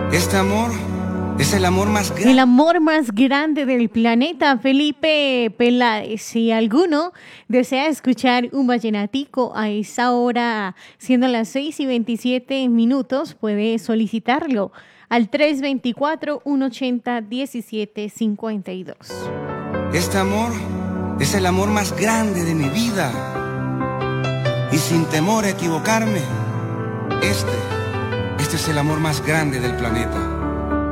Este amor es el amor más grande. El amor más grande del planeta, Felipe Peláez. Si alguno desea escuchar un vallenatico a esa hora, siendo las 6:27, puede solicitarlo al 324-180-1752. Este amor es el amor más grande de mi vida. Y sin temor a equivocarme, este es el amor más grande del planeta.